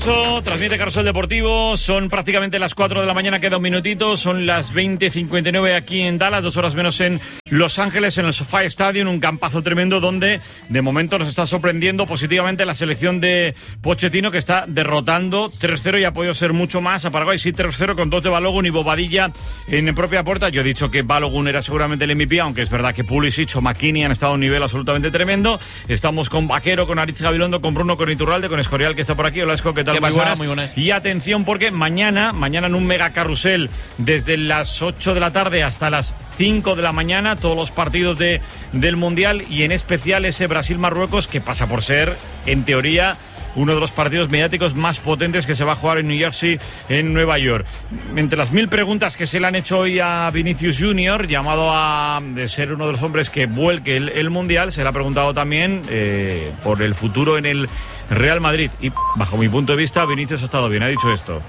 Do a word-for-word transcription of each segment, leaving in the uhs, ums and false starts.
Transmite Carrusel Deportivo, son prácticamente las cuatro de la mañana, queda un minutito, son las veinte cincuenta y nueve aquí en Dallas, dos horas menos en Los Ángeles, en el SoFi Stadium, un campazo tremendo donde de momento nos está sorprendiendo positivamente la selección de Pochettino, que está derrotando tres cero y ha podido ser mucho más a Paraguay, sí, tres cero con dos de Balogun y Bobadilla en propia puerta. Yo he dicho que Balogun era seguramente el M V P, aunque es verdad que Pulisic o McKinney han estado a un nivel absolutamente tremendo. Estamos con Vaquero, con Aritz Gabilondo, con Bruno, con Iturralde, con Escorial, que está por aquí. Hola, Esco, ¿qué tal? ¿Qué Muy pasa? buenas. Muy buenas. Y atención, porque mañana, mañana en un mega carrusel, desde las ocho de la tarde hasta las cinco de la mañana, todos los partidos de, del Mundial y en especial ese Brasil-Marruecos, que pasa por ser, en teoría, uno de los partidos mediáticos más potentes que se va a jugar en New Jersey, en Nueva York. Entre las mil preguntas que se le han hecho hoy a Vinicius Junior, llamado a de ser uno de los hombres que vuelque el, el Mundial, se le ha preguntado también eh, por el futuro en el Real Madrid. Y bajo mi punto de vista, Vinicius ha estado bien, ha dicho esto.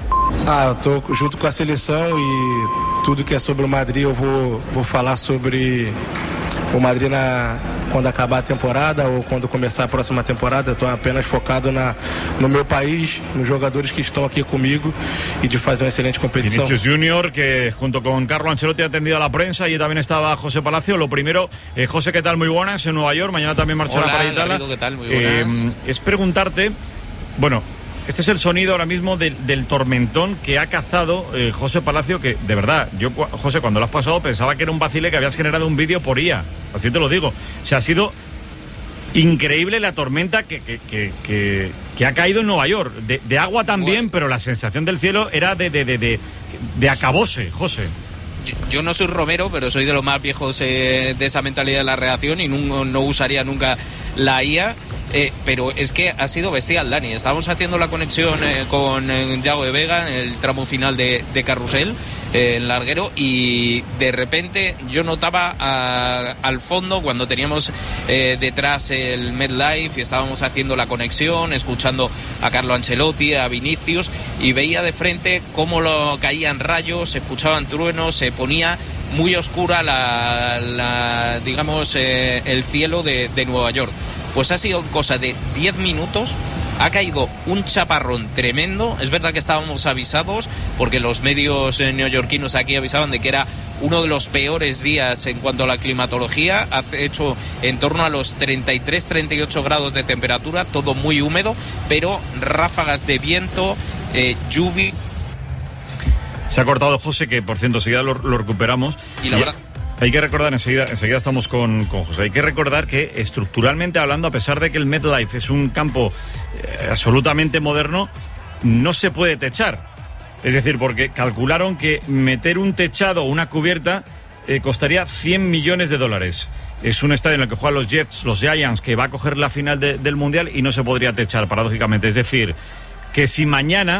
Ah, eu tô junto com a seleção e tudo que é sobre o Madrid eu vou, vou falar sobre o Madrid na, quando acabar a temporada ou quando começar a próxima temporada. Estou apenas focado na, no meu país, nos jogadores que estão aqui comigo e de fazer uma excelente competição. Vinicius Junior, que junto con Carlo Ancelotti ha atendido a la prensa y también estaba José Palacio. Lo primero, eh, José, ¿qué tal? Muy buenas, en Nueva York, mañana también marchará Hola, para Italia. Garrido, ¿qué tal? Muy buenas. Eh, es preguntarte, bueno, este es el sonido ahora mismo del, del tormentón que ha cazado eh, José Palacio, que de verdad, yo, José, cuando lo has pasado pensaba que era un vacile, que habías generado un vídeo por I A, así te lo digo. O sea, ha sido increíble la tormenta que, que, que, que, que ha caído en Nueva York. De, de agua también, bueno, pero la sensación del cielo era de, de, de, de, de acabose, José. Yo, yo no soy Romero, pero soy de los más viejos eh, de esa mentalidad de la reacción y no, no usaría nunca la I A. Eh, pero es que ha sido bestial, Dani. Estábamos haciendo la conexión eh, con eh, Yago de Vega en el tramo final de, de Carrusel, eh, en Larguero, y de repente yo notaba a, al fondo, cuando teníamos eh, detrás el MetLife y estábamos haciendo la conexión, escuchando a Carlo Ancelotti, a Vinicius, y veía de frente cómo lo caían rayos, se escuchaban truenos, se ponía muy oscura la, la digamos, eh, el cielo de, de Nueva York. Pues ha sido cosa de diez minutos, ha caído un chaparrón tremendo. Es verdad que estábamos avisados, porque los medios neoyorquinos aquí avisaban de que era uno de los peores días en cuanto a la climatología. Ha hecho en torno a los treinta y tres, treinta y ocho grados de temperatura, todo muy húmedo, pero ráfagas de viento, eh, lluvia. Se ha cortado José, que por cierto enseguida lo, lo recuperamos. Y la verdad... Hay que recordar, enseguida, enseguida estamos con, con José, hay que recordar que estructuralmente hablando, a pesar de que el MetLife es un campo eh, absolutamente moderno, no se puede techar. Es decir, porque calcularon que meter un techado o una cubierta eh, costaría cien millones de dólares. Es un estadio en el que juegan los Jets, los Giants, que va a coger la final de, del Mundial y no se podría techar, paradójicamente. Es decir, que si mañana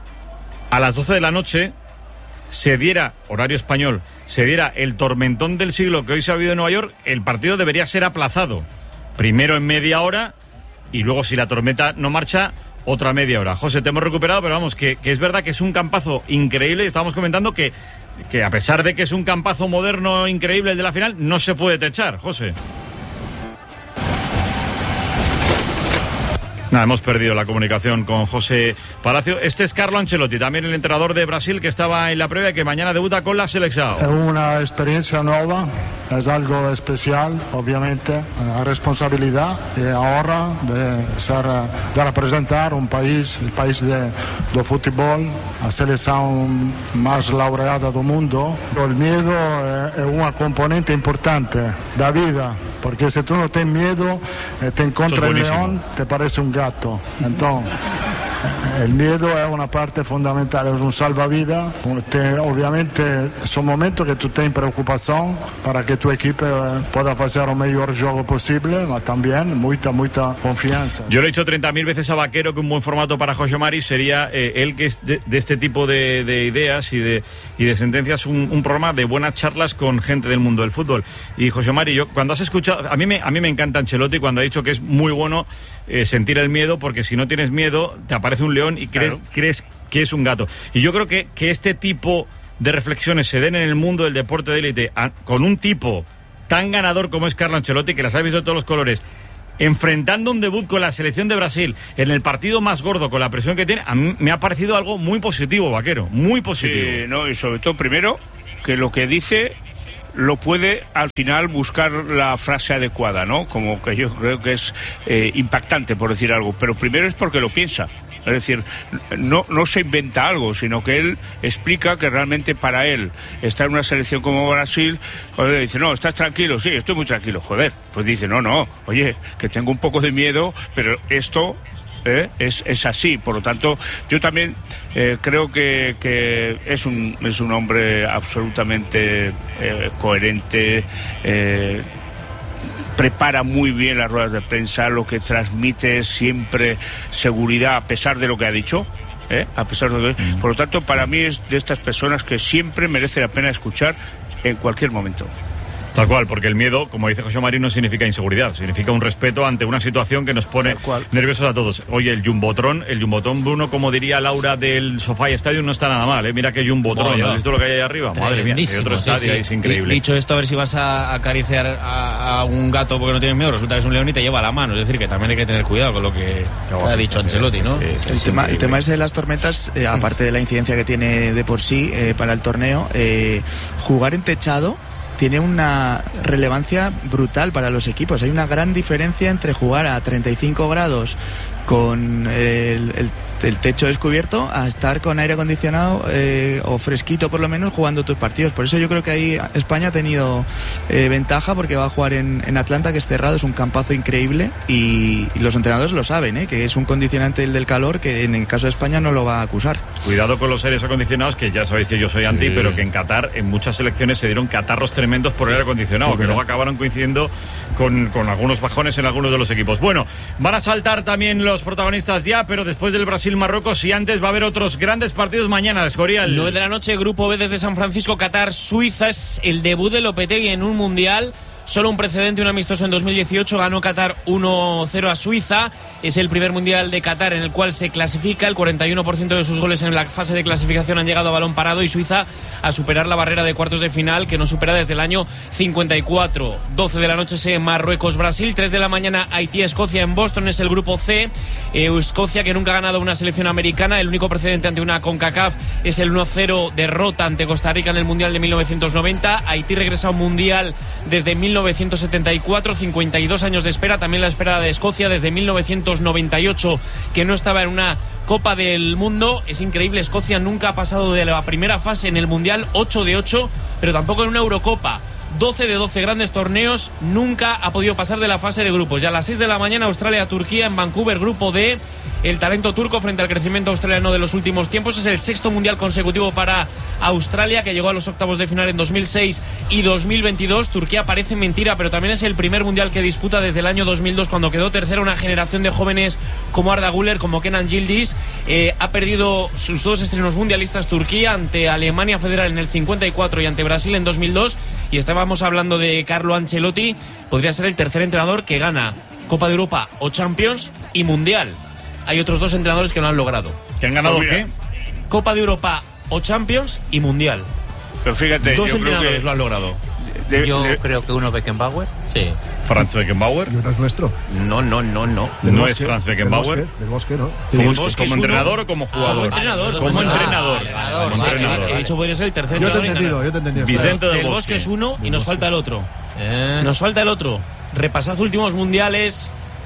a las doce de la noche se diera, horario español, se diera el tormentón del siglo que hoy se ha habido en Nueva York, el partido debería ser aplazado. Primero en media hora y luego, si la tormenta no marcha, otra media hora. José, te hemos recuperado, pero vamos, que, que es verdad que es un campazo increíble y estábamos comentando que, que a pesar de que es un campazo moderno increíble el de la final, no se puede techar, José. Nada, hemos perdido la comunicación con José Palacio. Este es Carlo Ancelotti, también el entrenador de Brasil, que estaba en la previa y que mañana debuta con la selección. Es una experiencia nueva, es algo especial, obviamente, la responsabilidad y ahora de, ser, de representar un país, el país de, de fútbol, la selección más laureada del mundo. El miedo es una componente importante de la vida. Porque si tú no tienes miedo, eh, te encuentras el león, te parece un gato. Entonces, el miedo es una parte fundamental, es un salvavidas. Te, obviamente son momentos que tú tienes preocupación para que tu equipo eh, pueda hacer el mejor juego posible, pero también mucha, mucha confianza. Yo le he dicho treinta mil veces a Vaquero que un buen formato para José Mari sería eh, él, que es de, de este tipo de, de ideas y de, y de sentencias, un, un programa de buenas charlas con gente del mundo del fútbol. Y José Mari, yo cuando has escuchado, a mí me, a mí me encanta Ancelotti cuando ha dicho que es muy bueno eh, sentir el miedo, porque si no tienes miedo te aparece un león y crees, claro. crees que es un gato. Y yo creo que, que este tipo de reflexiones se den en el mundo del deporte de élite a, con un tipo tan ganador como es Carlo Ancelotti, que las ha visto de todos los colores, enfrentando un debut con la selección de Brasil en el partido más gordo, con la presión que tiene, a mí me ha parecido algo muy positivo, Vaquero, muy positivo. Sí, no, y sobre todo, primero, que lo que dice lo puede al final buscar la frase adecuada, ¿no? Como que yo creo que es eh, impactante, por decir algo, pero primero es porque lo piensa. Es decir, no, no se inventa algo, sino que él explica que realmente para él estar en una selección como Brasil, cuando le dice, no, ¿estás tranquilo? Sí, estoy muy tranquilo. Joder, pues dice, no, no, oye, que tengo un poco de miedo, pero esto eh, es, es así. Por lo tanto, yo también eh, creo que, que es, un, es un hombre absolutamente eh, coherente, eh, prepara muy bien las ruedas de prensa, lo que transmite es siempre seguridad, a pesar de lo que ha dicho, ¿eh? a pesar de lo que... Por lo tanto, para mí es de estas personas que siempre merece la pena escuchar en cualquier momento. Tal cual, porque el miedo, como dice José María, no significa inseguridad, significa un respeto ante una situación que nos pone nerviosos a todos. Oye, el Jumbotron, el Jumbotron, Bruno, como diría Laura del SoFi Stadium, no está nada mal, ¿eh? Mira que Jumbotron, ¿ya has visto lo que hay ahí arriba? Madre mía, hay otro estadio, sí, sí. Es increíble. Dicho esto, a ver si vas a acariciar a, a un gato porque no tienes miedo, resulta que es un león y te lleva a la mano, es decir, que también hay que tener cuidado con lo que ha dicho Ancelotti, ¿no? Sí, sí, el, tema, el tema ese de las tormentas, eh, aparte de la incidencia que tiene de por sí eh, para el torneo, eh, jugar en techado tiene una relevancia brutal para los equipos. Hay una gran diferencia entre jugar a treinta y cinco grados con el, el, el techo descubierto a estar con aire acondicionado eh, o fresquito por lo menos jugando tus partidos. Por eso yo creo que ahí España ha tenido eh, ventaja, porque va a jugar en, en Atlanta, que es cerrado, es un campazo increíble y, y los entrenadores lo saben, ¿eh? que es un condicionante el del calor que en el caso de España no lo va a acusar. Cuidado con los aires acondicionados, que ya sabéis que yo soy anti, sí. pero que en Qatar en muchas selecciones se dieron catarros tremendos por el aire acondicionado, sí, que luego acabaron coincidiendo con, con algunos bajones en algunos de los equipos. Bueno, van a saltar también los protagonistas ya, pero después del Brasil-Marruecos y antes va a haber otros grandes partidos mañana, Escorial. nueve de la noche, Grupo B desde San Francisco, Qatar, Suiza. Es el debut de Lopetegui en un mundial. Solo un precedente, un amistoso en dos mil dieciocho, ganó Qatar uno cero a Suiza. Es el primer mundial de Qatar en el cual se clasifica. El cuarenta y uno por ciento de sus goles en la fase de clasificación han llegado a balón parado, y Suiza a superar la barrera de cuartos de final, que no supera desde el año cincuenta y cuatro. doce de la noche ese Marruecos-Brasil. tres de la mañana Haití-Escocia en Boston, es el grupo C. Eh, Escocia, que nunca ha ganado una selección americana. El único precedente ante una CONCACAF es el uno cero derrota ante Costa Rica en el mundial de mil novecientos noventa. Haití regresa a un mundial desde mil novecientos setenta y cuatro, cincuenta y dos años de espera. También la espera de Escocia desde mil novecientos noventa y ocho, que no estaba en una Copa del Mundo. Es increíble, Escocia nunca ha pasado de la primera fase en el mundial, ocho de ocho, pero tampoco en una Eurocopa. doce de doce grandes torneos, nunca ha podido pasar de la fase de grupos. Ya a las seis de la mañana, Australia-Turquía en Vancouver, grupo D. El talento turco frente al crecimiento australiano de los últimos tiempos. Es el sexto mundial consecutivo para Australia, que llegó a los octavos de final en dos mil seis y dos mil veintidós. Turquía parece mentira, pero también es el primer mundial que disputa desde el año dos mil dos, cuando quedó tercera una generación de jóvenes como Arda Güler, como Kenan Yildiz. Eh, ha perdido sus dos estrenos mundialistas Turquía, ante Alemania Federal en el cincuenta y cuatro y ante Brasil en dos mil dos. Y estábamos hablando de Carlo Ancelotti. Podría ser el tercer entrenador que gana Copa de Europa o Champions y Mundial. Hay otros dos entrenadores que lo han logrado. ¿Que han ganado qué? Copa de Europa o Champions y Mundial. Pero fíjate, dos yo entrenadores creo que... lo han logrado. De, yo de... creo que uno Beckenbauer. Sí. Franz Beckenbauer. ¿Y uno es nuestro? No, no, no, no. Del no Bosque, es Franz Beckenbauer. Del Bosque, del Bosque ¿no? ¿Como, del Bosque como entrenador uno? O como jugador? Como entrenador. Como ah, entrenador. Vale, vale, vale, como vale, entrenador. He dicho podría ser el tercer yo entrenador. Te he entendido, yo te he entendido. Vicente del Bosque. Bosque es uno y del nos Bosque. falta el otro. Eh. Nos falta el otro. Repasad últimos mundiales.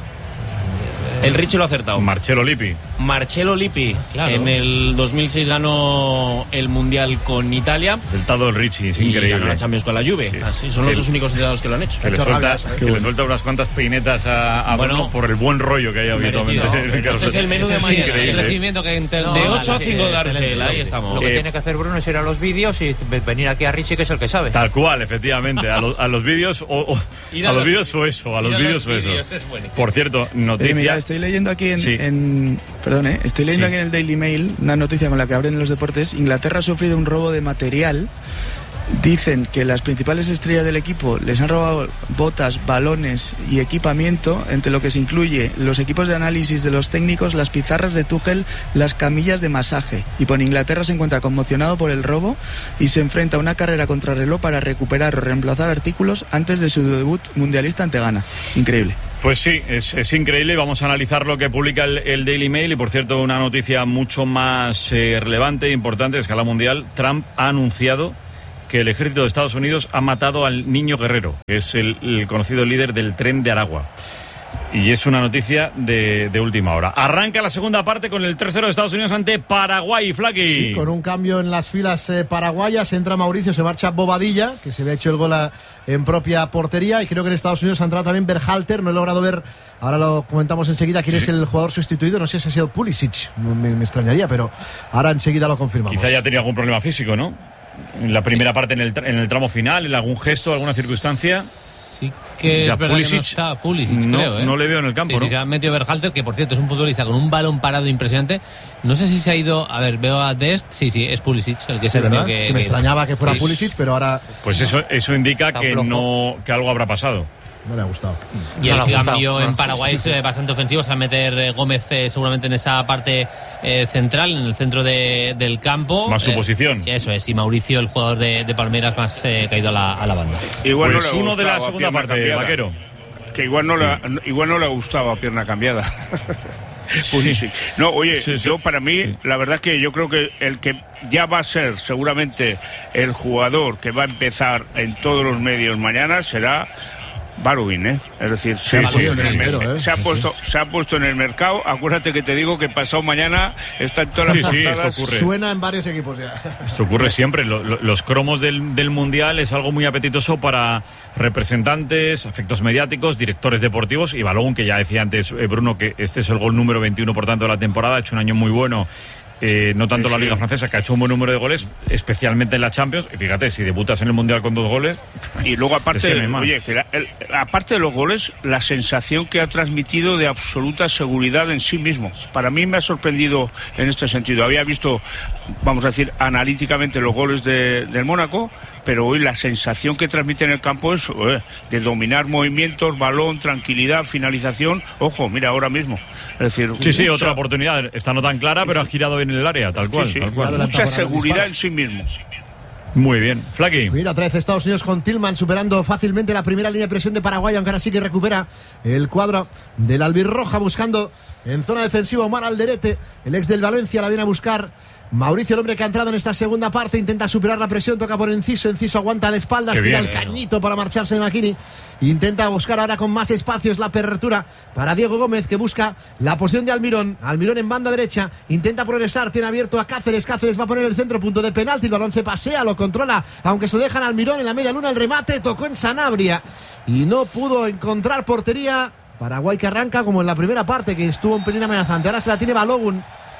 El Richie lo ha acertado. Marcello Lippi. Marcello Lippi. Claro. En el dos mil seis ganó el Mundial con Italia. Del Tado del Richie, es increíble. Y ganó la Champions con la Juve. Sí. Así, son los el, dos únicos entrenadores que lo han hecho. Que le suelta, que le suelta unas cuantas peinetas a, a bueno, Bruno por el buen rollo que hay habitualmente. No, este es el menú de mañana. El recibimiento que no, de ocho a cinco de Arcel, ahí estamos. Lo que eh, tiene que hacer Bruno es ir a los vídeos y venir aquí a Richie, que es el que sabe. Tal cual, efectivamente. A, lo, a los vídeos o, o a, a los vídeos o eso, a los vídeos o eso. Por cierto, noticia. Eh, mira, estoy leyendo aquí en, sí. en perdón, eh, estoy leyendo sí. aquí en el Daily Mail una noticia con la que abren los deportes. Inglaterra ha sufrido un robo de material. Dicen que las principales estrellas del equipo les han robado botas, balones y equipamiento, entre lo que se incluye los equipos de análisis de los técnicos, las pizarras de Tuchel, las camillas de masaje. Y por Inglaterra se encuentra conmocionado por el robo y se enfrenta a una carrera contrarreloj para recuperar o reemplazar artículos antes de su debut mundialista ante Ghana. Increíble. Pues sí, es, es increíble. Vamos a analizar lo que publica el, el Daily Mail. Y por cierto, una noticia mucho más eh, relevante e importante de escala mundial. Trump ha anunciado que el ejército de Estados Unidos ha matado al niño guerrero, que es el, el conocido líder del Tren de Aragua. Y es una noticia de, de última hora. Arranca la segunda parte con el tres cero de Estados Unidos ante Paraguay, Flaky. Sí, con un cambio en las filas eh, paraguayas. Entra Mauricio, se marcha Bobadilla, que se había hecho el gol a, en propia portería. Y creo que en Estados Unidos ha entrado también Berhalter. No he logrado ver, ahora lo comentamos enseguida, quién sí. es el jugador sustituido. No sé si ha sido Pulisic, me, me extrañaría, pero ahora enseguida lo confirmamos. Quizá ya tenía algún problema físico, ¿no? En la primera sí. parte, en el, en el tramo final, en algún gesto, alguna circunstancia. Sí que ya, es verdad Pulisic, que no está Pulisic, no, creo, ¿eh? No le veo en el campo, sí, ¿no? Sí, se ha metido Berhalter, que por cierto es un futbolista con un balón parado impresionante. No sé si se ha ido... A ver, veo a Dest. Sí, sí, es Pulisic el que sí, se ha tenido que... que... Es que me extrañaba que fuera sí. Pulisic, pero ahora... Pues eso, eso indica que, no, que algo habrá pasado. No le ha gustado. Y no el cambio gustado. en Paraguay es eh, bastante ofensivo. Se va a meter eh, Gómez eh, seguramente en esa parte eh, central, en el centro de, del campo. Más su eh, posición. Eso es. Y Mauricio, el jugador de, de Palmeiras, más eh, caído a la, a la banda. Igual pues no le uno de la segunda parte, cambiada. Vaquero. Que igual no, sí. le, igual no le gustaba pierna cambiada. Pues sí. No, oye, sí, sí. yo para mí, sí. la verdad que yo creo que el que ya va a ser seguramente el jugador que va a empezar en todos los medios mañana será Barubin, ¿eh? Es decir, se, sí, ha, puesto sí, en el dinero, ¿eh? se, ha puesto, se ha puesto en el mercado. Acuérdate que te digo que pasado mañana está en todas las sí, portadas. Sí, esto ocurre. Suena en varios equipos ya. Esto ocurre siempre. Lo, lo, los cromos del, del Mundial es algo muy apetitoso para representantes, efectos mediáticos, directores deportivos. Y Balogun, que ya decía antes eh, Bruno, que este es el gol número veintiuno, por tanto, de la temporada. Ha hecho un año muy bueno. Eh, no tanto sí, la Liga sí. Francesa, que ha hecho un buen número de goles, especialmente en la Champions. Y fíjate, si debutas en el Mundial con dos goles. Y luego, aparte, es que oye, que la, el, aparte de los goles, la sensación que ha transmitido de absoluta seguridad en sí mismo. Para mí me ha sorprendido en este sentido. Había visto, vamos a decir, analíticamente los goles de, del Mónaco, pero hoy la sensación que transmite en el campo es eh, de dominar movimientos, balón, tranquilidad, finalización. Ojo, mira, ahora mismo. Es decir, sí, sí, otra oportunidad. Esta no tan clara, sí, pero sí. ha girado bien en el área, tal cual. Sí, sí. Tal cual. Mucha seguridad en sí mismo. Muy bien. Flaky. Mira, otra vez Estados Unidos con Tillman superando fácilmente la primera línea de presión de Paraguay, aunque ahora sí que recupera el cuadro del albirroja, buscando en zona defensiva Omar Alderete, el ex del Valencia, la viene a buscar Mauricio, el hombre que ha entrado en esta segunda parte, intenta superar la presión, toca por Enciso, Enciso aguanta de espaldas, tira el cañito para marcharse de Makini, intenta buscar ahora con más espacios la apertura para Diego Gómez, que busca la posición de Almirón, Almirón en banda derecha, intenta progresar, tiene abierto a Cáceres, Cáceres va a poner el centro, punto de penalti, el balón se pasea, lo controla, aunque se lo dejan Almirón en la media luna, el remate, tocó en Sanabria y no pudo encontrar portería. Paraguay que arranca como en la primera parte, que estuvo un pelín amenazante, ahora se la tiene Balogun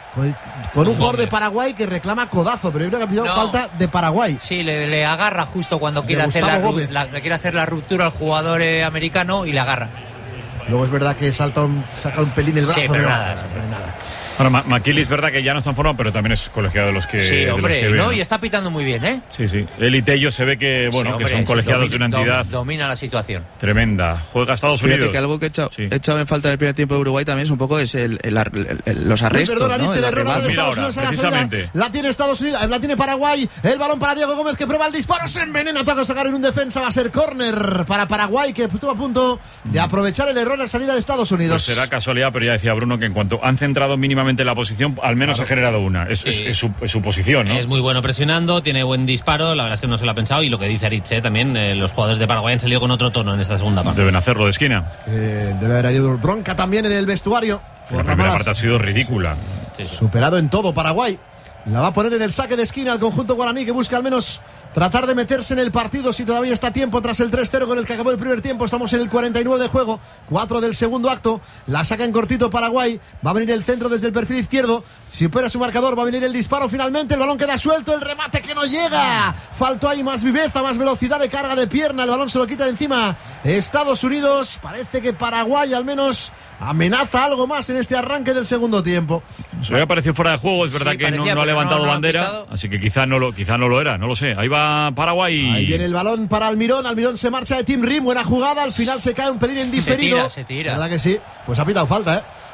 con un jugador de Paraguay que reclama codazo, pero yo creo que ha pedido no. falta de Paraguay. Sí, le, le agarra justo cuando quiere hacer la, la, le quiere hacer la ruptura al jugador eh, americano y le agarra. Luego es verdad que salta un, saca un pelín el brazo, sí, pero, pero nada, no, sí. pero nada. Bueno, Makili es verdad que ya no está en forma, pero también es colegiado de los que. Sí, hombre, de los que no, ven. Y está pitando muy bien, ¿eh? Sí, sí. Él y Tello se ve que, bueno, sí, hombre, que son colegiados domina, de una entidad. Domina la situación. Tremenda. Juega Estados Fíjate Unidos. Que algo que he echado, sí. he echado en falta en el primer tiempo de Uruguay también es un poco es el, el, el, el, los arrestos. Perdona, ¿no? Nietzsche, el error de Mira Estados ahora, Unidos a la precisamente. salida. La tiene Estados Unidos, la tiene Paraguay. El balón para Diego Gómez, que prueba el disparo, se envenena, toca sacar en un defensa, va a ser córner para Paraguay, que estuvo a punto de aprovechar el error en la salida de Estados Unidos. Pues será casualidad, pero ya decía Bruno que en cuanto han centrado mínimamente la posición, al menos claro. ha generado una. Es, sí. es, es, su, es su posición, ¿no? Es muy bueno presionando, tiene buen disparo, la verdad es que no se lo ha pensado, y lo que dice Aritz, ¿eh? también eh, los jugadores de Paraguay han salido con otro tono en esta segunda parte. Deben hacerlo de esquina. Eh, debe haber habido bronca también en el vestuario. La primera parte ha sido ridícula. Sí, sí. Superado en todo Paraguay. La va a poner en el saque de esquina al conjunto guaraní, que busca al menos tratar de meterse en el partido si todavía está a tiempo tras el tres cero con el que acabó el primer tiempo. Estamos en el cuarenta y nueve de juego, cuatro del segundo acto. La saca en cortito Paraguay. Va a venir el centro desde el perfil izquierdo. Si supera su marcador, va a venir el disparo finalmente. El balón queda suelto, el remate que no llega. Faltó ahí más viveza, más velocidad de carga de pierna. El balón se lo quita de encima Estados Unidos. Parece que Paraguay al menos amenaza algo más en este arranque del segundo tiempo. Se había parecido fuera de juego, es verdad sí, que parecía, no, no ha levantado no, no bandera, ha así que quizá no, lo, quizá no lo era, no lo sé. Ahí va Paraguay. Ahí viene el balón para Almirón, Almirón se marcha de Tim Rim, buena jugada, al final se cae un pelín en diferido. Se tira, se tira. ¿Verdad que sí? Pues ha pitado falta, ¿eh?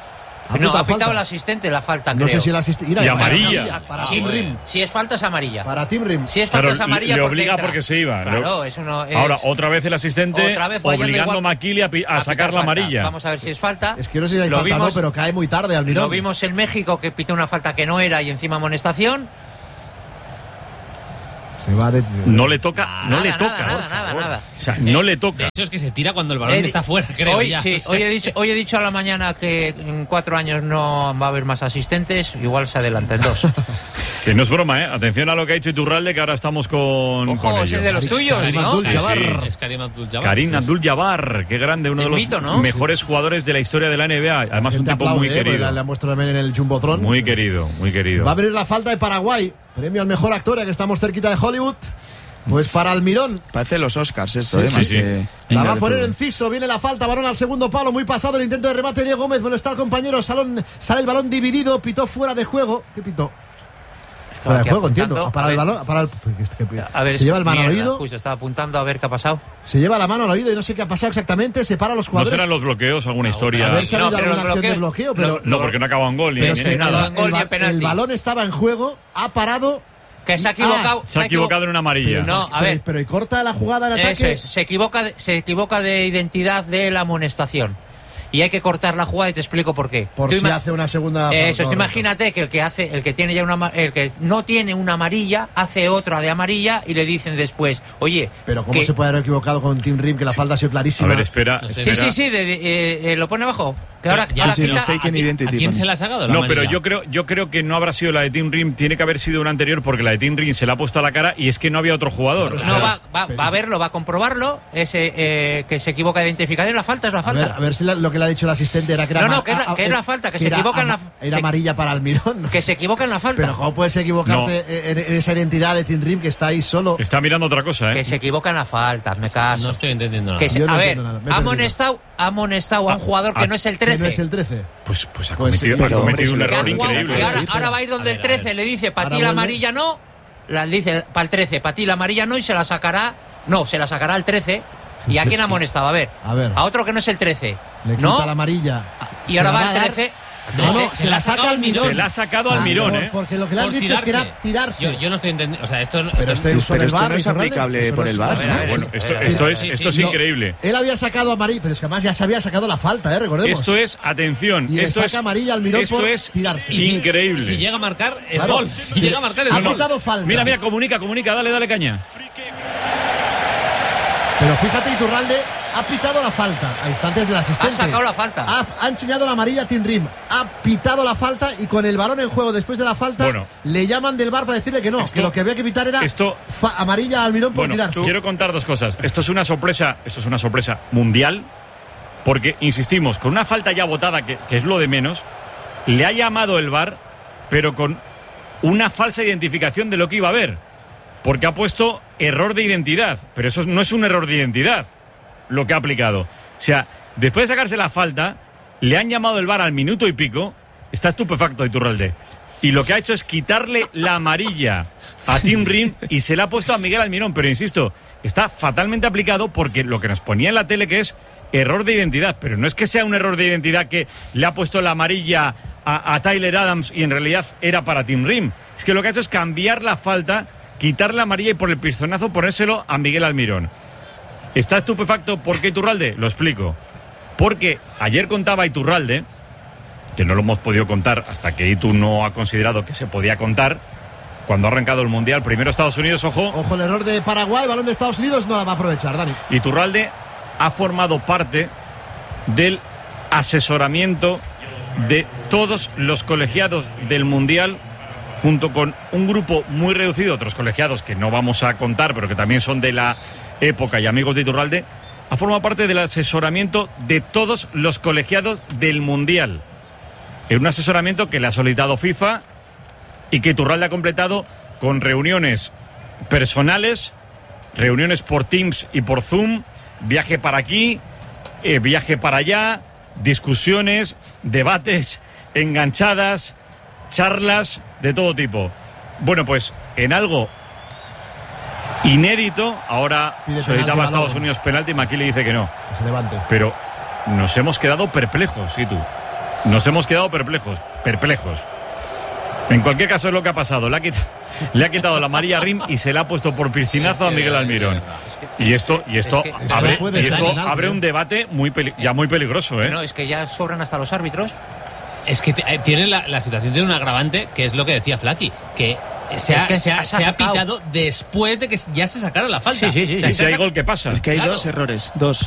Ha No, ha falta. pitado el asistente la falta, No creo. sé si el asistente. Y amarilla. Para Sí, Tim Rim. si es falta es amarilla. Para Tim Rim. Si es falta Claro, es amarilla le porque obliga entra. porque se iba. Claro, eso no es... Ahora, otra vez el asistente Otra vez fallando obligando igual- a Makili a, pi- a a sacar pitar la falta. amarilla. Vamos a ver si es falta. Es que no sé si hay Lo falta o vimos- no, pero cae muy tarde Almirón. Lo vimos en México, que pitó una falta que no era y encima amonestación. Se va de... No le toca, no Nada, le nada, toca. nada, nada, nada. O sea, no le De toca. hecho, es que se tira cuando el balón He di- está fuera, creo. Hoy, ya. sí, O sea, hoy, he dicho, hoy he dicho a la mañana que en cuatro años no va a haber más asistentes, igual se adelanta en dos. Que no es broma, ¿eh? Atención a lo que ha dicho Iturralde, que ahora estamos con, Ojo, con ese ello. es de los tuyos, Karim ¿no? Abdul-Jabbar. Sí, sí. Es Karim Abdul-Jabbar. Karim Sí, sí. Abdul-Jabbar, qué grande, uno El de los mito, ¿no? mejores jugadores de la historia de la N B A. Además, un Gente tipo aplaude, muy eh, porque querido. La, la muestra también en el Jumbotron. Muy querido, muy querido. Va a abrir la falta de Paraguay. Premio al mejor actor, ya que estamos cerquita de Hollywood. Pues para Almirón. Parece los Oscars esto, Sí, ¿eh? sí, Más sí. que- La va a de poner fútbol. Enciso, viene la falta, balón al segundo palo, muy pasado el intento de remate Diego Gómez, bueno está el compañero, salón, sale el balón dividido, pitó fuera de juego. ¿Qué pitó? Estaba Fuera de aquí juego, apuntando. entiendo. Para A el ver, balón, para el, que- que- a ver, se lleva el mano al mierda, oído, Justo estaba apuntando a ver qué ha pasado. se lleva la mano al oído y no sé qué ha pasado exactamente, separa a los ¿No jugadores. serán los bloqueos, alguna historia? A ver si ha No, habido pero alguna los acción de bloqueos- bloqueo, pero, No, porque no acaba en gol ni, pero ni- es ni que nada. el, Gol el ni ba- penalti. el balón estaba en juego, ha parado. Que se ha equivocado. Ah, Se ha equivocado en una amarilla. Pero, No, a pero- ver. pero y corta la jugada en Eso ataque. es, se equivoca, de, se equivoca de identidad de la amonestación. Y hay que cortar la jugada y te explico por qué. Por Tú si ima- hace una segunda. Eso, es, correcto. imagínate que el que hace, el que tiene ya una, ma- el que no tiene una amarilla, hace otra de amarilla y le dicen después, oye, Pero cómo que- se puede haber equivocado con Tim Rim, que la falta ha sido A clarísima. ver, espera. No sé. Sí, espera. sí, sí, de- de- eh, eh, lo pone abajo. Que ahora, Ya, ahora sí, quita- no, Mistaken ¿A quién- identity, ¿A quién pone. se la ha sacado la No, pero amarilla? yo creo, yo creo que no habrá sido la de Tim Rim, tiene que haber sido una anterior porque la de Tim Rim se la ha puesto a la cara y es que no había otro jugador. O sea, No, va, va, va a verlo, va a comprobarlo, ese eh, que se equivoca de identificación. La falta es la A falta. ver, a ver si la- lo que le ha dicho el asistente era que era. No, no, ma- que es la- a- a- que es la falta, que se era equivoca en la- ama- Era se- amarilla para Almirón. Que se equivoca en la falta. Pero ¿cómo puedes equivocarte en, en esa identidad de Tim Rim que está ahí solo? está mirando otra cosa, ¿eh? Que se equivoca en la falta, me caso. No estoy entendiendo nada. Que se- Yo no a ver, entiendo nada, me he ha perdido. amonestado, ha amonestado a un jugador que ah, no es el Que trece. no es el trece. Pues, pues ha Pues sí, cometido, ha pero, cometido hombre, un si error Que ha jugado- increíble. y ahora, Sí, pero- ahora va a ir donde A el ver, a ver. trece le dice, para Ahora ti la vuelve. amarilla no, la dice, para el trece, para ti la amarilla no, y se la sacará, no, se la sacará al trece. Sí, ¿Y a sí, quién ha sí. amonestado? A ver, A ver. a otro que no es el trece. Le quita ¿No? la amarilla. Y Se ahora la va a al dar- trece. No, no, Se se la la ha saca sacado al al Mirón. Se la ha sacado al Mirón, por- ¿eh? Porque lo que le han Por dicho es que tirarse. era tirarse. Yo, yo no estoy entendiendo. O sea, esto, Pero esto- este uso pero del esto VAR, no es Iturralde, aplicable eso por no el es- VAR, eso ¿no? no es- Bueno, esto, Eh, esto es, sí, esto sí. es No, increíble. Él había sacado amarilla, pero es que además ya se había sacado la falta, ¿eh? Recordemos. Esto es, atención, Y le esto saca es, amarilla al Mirón esto por es tirarse. increíble. Si llega a marcar, es Claro. gol. Si llega a marcar, es Ha gol. pitado falta. Mira, mira, comunica, comunica, dale, dale caña. Pero fíjate, Iturralde ha pitado la falta a instantes del asistente. Ha sacado la falta. Ha, ha enseñado la amarilla a Tim Rim. Ha pitado la falta y con el balón en juego después de la falta Bueno. le llaman del VAR para decirle que no, Esto- que lo que había que pitar era esto- fa- amarilla al Mirón por Bueno, tirarse. quiero contar dos cosas. Esto es una sorpresa, esto es una sorpresa mundial, porque insistimos, con una falta ya votada, que, que es lo de menos, le ha llamado el VAR, pero con una falsa identificación de lo que iba a haber, porque ha puesto error de identidad, pero eso no es un error de identidad lo que ha aplicado. O sea, después de sacarse la falta, le han llamado el VAR al minuto y pico, está estupefacto Iturralde, y lo que ha hecho es quitarle la amarilla a Tim Rim y se la ha puesto a Miguel Almirón, pero insisto, está fatalmente aplicado porque lo que nos ponía en la tele que es error de identidad, pero no es que sea un error de identidad que le ha puesto la amarilla a, a Tyler Adams y en realidad era para Tim Rim, es que lo que ha hecho es cambiar la falta, quitar la amarilla y por el pistonazo ponérselo a Miguel Almirón. ¿Está estupefacto por qué Iturralde? Lo explico. Porque ayer contaba Iturralde, que no lo hemos podido contar hasta que Itu no ha considerado que se podía contar, cuando ha arrancado el Mundial, primero Estados Unidos, ojo, Ojo, el error de Paraguay, balón de Estados Unidos, no la va a aprovechar, Dani. Iturralde ha formado parte del asesoramiento de todos los colegiados del Mundial, junto con un grupo muy reducido, otros colegiados que no vamos a contar, pero que también son de la época y amigos de Iturralde, ha formado parte del asesoramiento de todos los colegiados del Mundial. En un asesoramiento que le ha solicitado FIFA y que Iturralde ha completado con reuniones personales, reuniones por Teams y por Zoom, viaje para aquí, eh, viaje para allá, discusiones, debates, enganchadas, charlas de todo tipo. Bueno, pues en algo inédito, ahora Pide solicitaba a penalti, Estados Balón. Unidos penalti y Makili dice que no. Que se levante. Pero nos hemos quedado perplejos, ¿y tú? Nos hemos quedado perplejos, perplejos. En cualquier caso es lo que ha pasado. Le ha quitado, le ha quitado la amarilla a Rim y se la ha puesto por piscinazo a Miguel Almirón. Y esto, y esto, es que, abre, puede y esto ser, abre un debate muy peli- ya muy peligroso, ¿eh? No, es que ya sobran hasta los árbitros. Es que t- tiene la, la situación tiene un agravante, que es lo que decía Flaky, que se ha, Es que se ha, se ha se ha sacado. pitado después de que ya se sacara la falta. Sí, sí, sí, O sea, ¿Y se si ha hay sac- gol, qué pasa? Es que hay Claro. dos errores, dos.